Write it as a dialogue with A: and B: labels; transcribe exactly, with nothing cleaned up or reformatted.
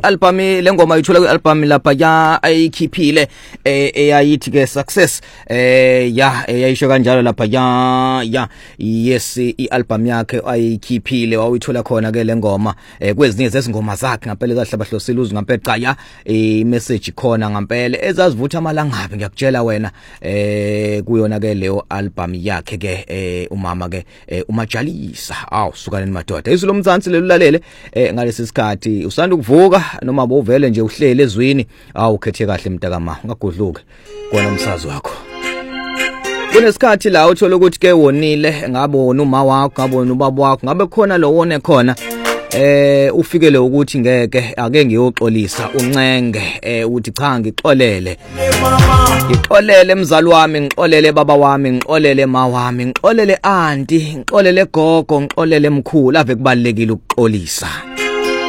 A: album lengoma ayithola kwialbum lapha ya ayikhiphile eyayithi ke Success eh ya eyayisho kanjalo lapha ya ya yes ialbum yakhe ayikhiphile wawuyithola khona ke lengoma kwezinye zezingoma zakhe ngempela zahlabahlosile uzu ngempela qaya imessage khona ngempela ezazivutha amalangabi ngiyakutshela wena eh kuyona ke leyo album yakhe ke umama ke uMajalisa awu sukani madoda izulu umzansi lelulalele ngalesi sikhathi usanda ukuvuka noma bovele nje uhlele ezwini awu ukhethe kahle mntakama ungagudluke kona umsazi wakho kunesikhathi la uthola ukuthi ke wonile ngabe wona uma wakho ngabe wona ubaba wakho ngabe khona lo wone khona eh ufikele ukuthi ngeke ake ngiyoxolisa uncenge eh uthi cha ngixolele ngixolele mzali wami ngixolele baba wami ngixolele ma wami ngixolele aunti ngixolele gogo ngixolele mkhulu ave kubalekile ukuxolisa